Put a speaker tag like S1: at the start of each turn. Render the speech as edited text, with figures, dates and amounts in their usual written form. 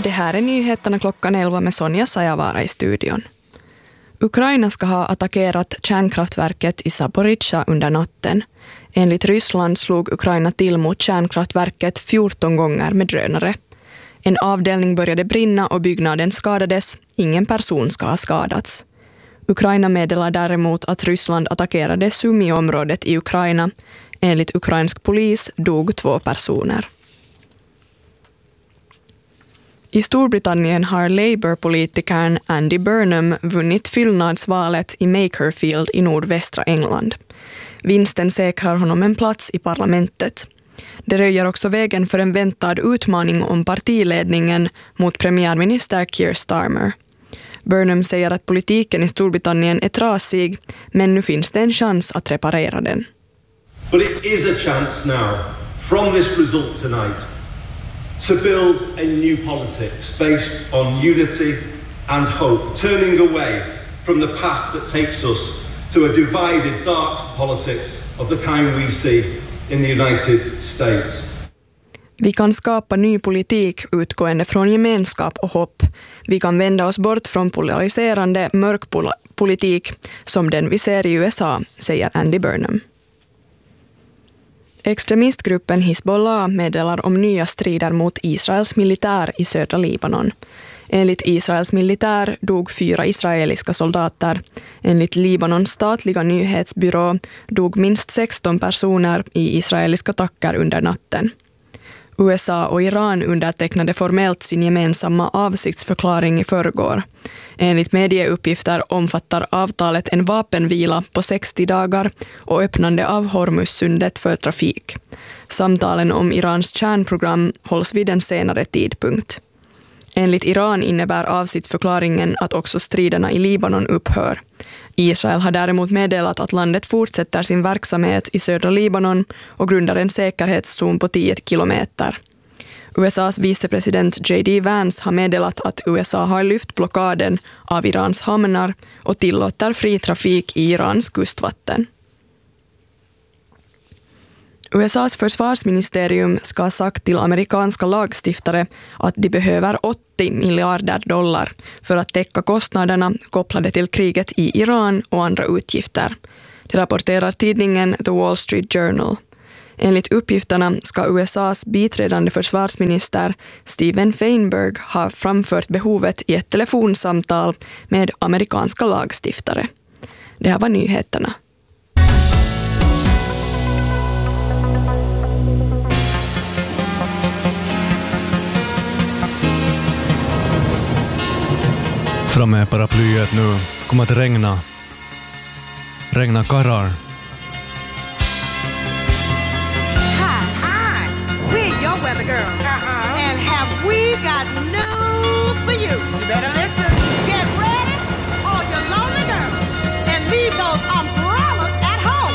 S1: Det här är nyheterna klockan 11 med Sonja Sajavara i studion. Ukraina ska ha attackerat kärnkraftverket i Zaporizjzja under natten. Enligt Ryssland slog Ukraina till mot kärnkraftverket 14 gånger med drönare. En avdelning började brinna och byggnaden skadades. Ingen person ska ha skadats. Ukraina meddelar däremot att Ryssland attackerade Sumy-området i Ukraina. Enligt ukrainsk polis dog 2 personer. I Storbritannien har Labour-politikern Andy Burnham vunnit fyllnadsvalet i Makerfield i nordvästra England. Vinsten säkrar honom en plats i parlamentet. Det röjer också vägen för en väntad utmaning om partiledningen mot premiärminister Keir Starmer. Burnham säger att politiken i Storbritannien är trasig, men nu finns det en chans att reparera den.
S2: But it is a chance now, from this result tonight, to build a new politics based on unity and hope, turning away from the path that takes us to a divided, dark politics of the kind we see in the United States.
S1: Vi kan skapa ny politik utgående från gemenskap och hopp. Vi kan vända oss bort från polariserande mörk politik som den vi ser i USA, säger Andy Burnham. Extremistgruppen Hizbollah meddelar om nya strider mot Israels militär i södra Libanon. Enligt Israels militär dog 4 israeliska soldater. Enligt Libanons statliga nyhetsbyrå dog minst 16 personer i israeliska attacker under natten. USA och Iran undertecknade formellt sin gemensamma avsiktsförklaring i förrgår. Enligt medieuppgifter omfattar avtalet en vapenvila på 60 dagar och öppnande av Hormuzsundet för trafik. Samtalen om Irans kärnprogram hålls vid en senare tidpunkt. Enligt Iran innebär avsiktsförklaringen att också striderna i Libanon upphör. Israel har däremot meddelat att landet fortsätter sin verksamhet i södra Libanon och grundar en säkerhetszon på 10 kilometer. USAs vicepresident J.D. Vance har meddelat att USA har lyft blockaden av Irans hamnar och tillåter fri trafik i Irans kustvatten. USAs försvarsministerium ska ha sagt till amerikanska lagstiftare att de behöver $80 miljarder för att täcka kostnaderna kopplade till kriget i Iran och andra utgifter. Det rapporterar tidningen The Wall Street Journal. Enligt uppgifterna ska USAs biträdande försvarsminister Stephen Feinberg ha framfört behovet i ett telefonsamtal med amerikanska lagstiftare. Det här var nyheterna.
S3: Framme är paraplyet nu. Kommer att regna. Regna karrar.
S4: Hi, we're your weather girl. And have we got